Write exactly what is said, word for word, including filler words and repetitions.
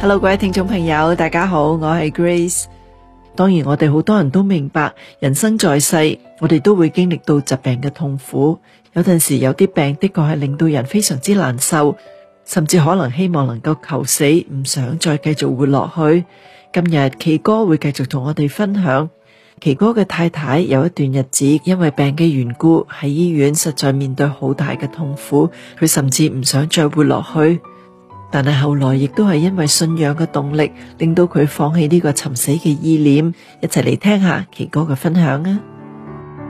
Hello， 各位聽眾朋友，大家好，我係 Grace。當然我哋好多人都明白，人生在世，我哋都會經歷到疾病嘅痛苦。有陣時有啲病的確係令到人非常之難受，甚至可能希望能夠求死，唔想再繼續活落去。今日奇哥會繼續同我哋分享，奇哥嘅太太有一段日子因為病嘅緣故喺醫院，實在面對好大嘅痛苦，佢甚至唔想再活落去。但係後來亦都係因為信仰嘅動力，令到佢放棄呢個尋死嘅意念。一齊嚟聽下奇哥嘅分享啊！